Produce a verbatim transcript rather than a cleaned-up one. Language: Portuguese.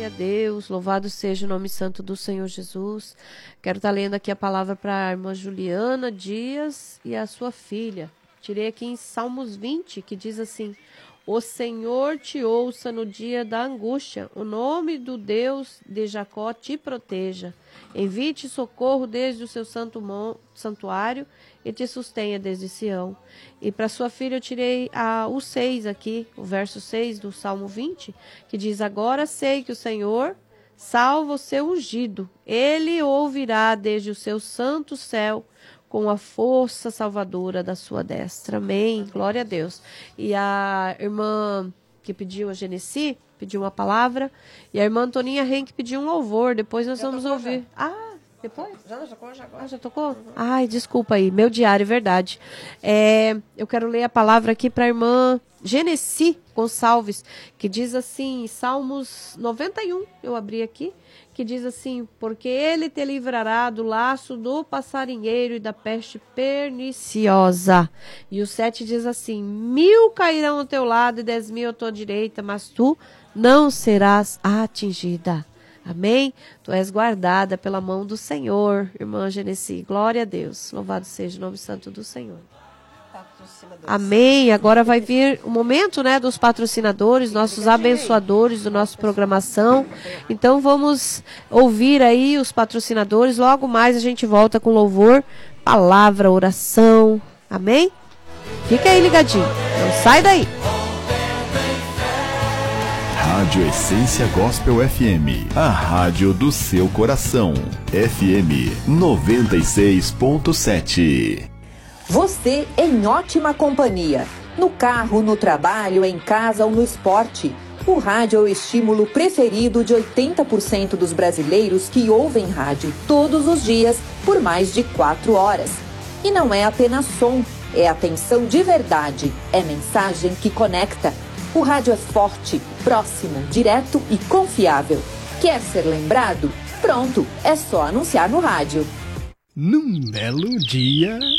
Glória a Deus, louvado seja o nome santo do Senhor Jesus. Quero estar lendo aqui a palavra para a irmã Juliana Dias e a sua filha. Tirei aqui em Salmos vinte, que diz assim: o Senhor te ouça no dia da angústia, o nome do Deus de Jacó te proteja. Envie-te socorro desde o seu santo mon- santuário e te sustenha desde Sião. E para sua filha eu tirei a, o seis aqui, o verso seis do Salmo vinte, que diz: agora sei que o Senhor salva o seu ungido, ele ouvirá desde o seu santo céu com a força salvadora da sua destra. Amém. Glória a Deus. E a irmã que pediu, a Genesi, pediu uma palavra. E a irmã Antoninha Henk pediu um louvor. Depois nós já vamos ouvir. Já. Ah, depois? Já, já tocou, já agora. Ah, já tocou? Uhum. Ai, desculpa aí. Meu diário, verdade. É, eu quero ler a palavra aqui para a irmã Genesi Gonçalves, que diz assim, Salmos noventa e um, eu abri aqui, que diz assim: porque ele te livrará do laço do passarinheiro e da peste perniciosa. E o sete diz assim: mil cairão ao teu lado e dez mil à tua direita, mas tu não serás atingida. Amém? Tu és guardada pela mão do Senhor, irmã Genesi. Glória a Deus. Louvado seja o nome santo do Senhor. Amém. Agora vai vir o momento, né, dos patrocinadores, nossos abençoadores do nosso programação. Então vamos ouvir aí os patrocinadores. Logo mais a gente volta com louvor, palavra, oração. Amém? Fica aí ligadinho. Não sai daí. Rádio Essência Gospel F M, a rádio do seu coração. F M noventa e seis ponto sete. Você em ótima companhia. No carro, no trabalho, em casa ou no esporte. O rádio é o estímulo preferido de oitenta por cento dos brasileiros que ouvem rádio todos os dias por mais de quatro horas. E não é apenas som, é atenção de verdade, é mensagem que conecta. O rádio é forte, próximo, direto e confiável. Quer ser lembrado? Pronto, é só anunciar no rádio. Num belo dia...